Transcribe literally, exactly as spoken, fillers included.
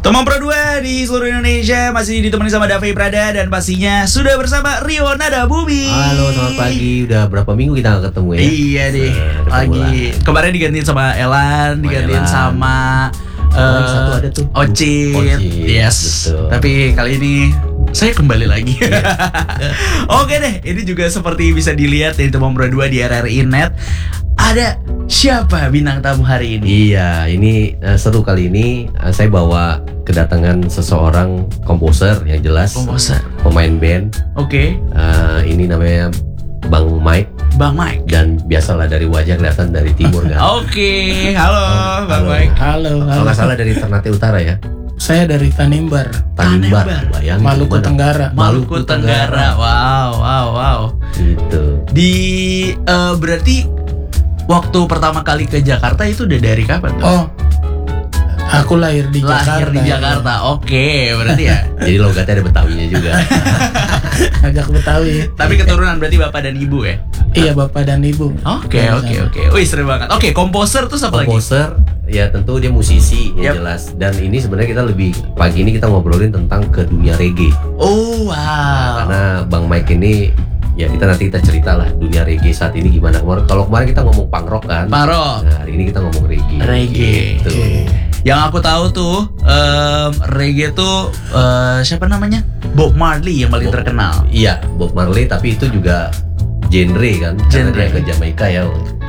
Teman Pro dua di seluruh Indonesia masih ditemani sama Davey Prada dan pastinya sudah bersama Rio Nada Bumi. Halo, selamat pagi. Udah berapa minggu kita gak ketemu ya? Iya deh, nah, lagi. Lah. Kemarin digantiin sama Elan, sama digantiin Elan. sama uh, satu ada tuh. Ocit. Ocit. Yes. Betul. Tapi kali ini saya kembali lagi. Oke deh, ini juga seperti bisa dilihat di Teman Pro dua di R R I Net. Ada siapa bintang tamu hari ini? Iya, ini uh, seru kali ini uh, saya bawa kedatangan seseorang komposer yang jelas. Komposer. Pemain band. Oke. Okay. Uh, ini namanya Bang Mike. Bang Mike. Dan biasalah dari wajah kelihatan dari timur kan. Oke, okay. halo, halo Bang halo. Mike. Halo, halo. Kalau nggak salah dari Ternate Utara ya. Saya dari Tanimbar. Tanimbar. Bayangin Maluku gimana? Tenggara. Maluku Tenggara. Wow, wow, wow. Gitu. Di uh, berarti waktu pertama kali ke Jakarta itu udah dari kapan tuh? Oh, aku lahir di lahir Jakarta. Lahir di Jakarta. Ya. Oke, berarti ya. Jadi logatnya ada Betawinya juga. Agak Betawi. Tapi keturunan berarti bapak dan ibu ya? Iya, bapak dan ibu. Oke, oke, oke. Wih, seru banget. Oke, komposer tuh apa lagi? Komposer, ya tentu dia musisi yang Yep. jelas. Dan ini sebenarnya kita lebih pagi ini kita ngobrolin tentang ke dunia reggae. Oh, wow. Nah, karena Bang Mike ini, ya kita nanti kita cerita lah dunia reggae saat ini gimana. Kemarin kalau kemarin kita ngomong punk rock kan. Punk rock. Nah, hari ini kita ngomong reggae. Reggae. Gitu. Okay. Yang aku tahu tuh um, reggae tuh uh, siapa namanya? Bob Marley yang paling Bob, terkenal. Iya, Bob Marley, tapi itu juga genre kan. Genre. Karena dia ke Jamaika ya.